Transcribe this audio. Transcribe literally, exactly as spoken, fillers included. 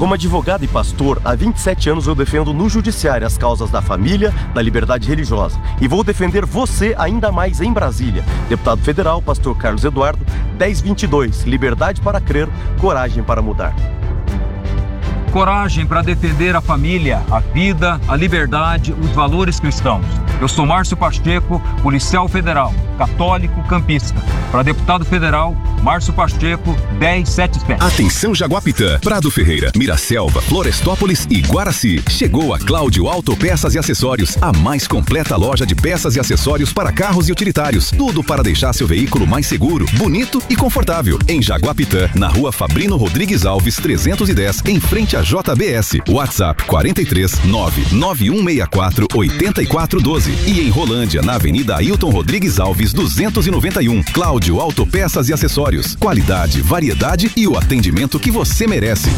Como advogado e pastor, há vinte e sete anos eu defendo no judiciário as causas da família, da liberdade religiosa. E vou defender você ainda mais em Brasília. Deputado Federal, pastor Carlos Eduardo, dez vinte e dois, liberdade para crer, coragem para mudar. Coragem para defender a família, a vida, a liberdade, os valores cristãos. Eu sou Márcio Pacheco, policial federal, católico, campista. Para deputado federal, Márcio Pacheco, dez setenta e sete. Atenção Jaguapitã, Prado Ferreira, Miraselva, Florestópolis e Guaraci. Chegou a Cláudio Autopeças e Acessórios, a mais completa loja de peças e acessórios para carros e utilitários. Tudo para deixar seu veículo mais seguro, bonito e confortável. Em Jaguapitã, na rua Fabrino Rodrigues Alves, trezentos e dez, em frente a J B S. WhatsApp quarenta e três, nove nove um seis quatro, oito quatro um dois. E em Rolândia, na Avenida Ailton Rodrigues Alves, duzentos e noventa e um. Cláudio Autopeças e Acessórios. Qualidade, variedade e o atendimento que você merece.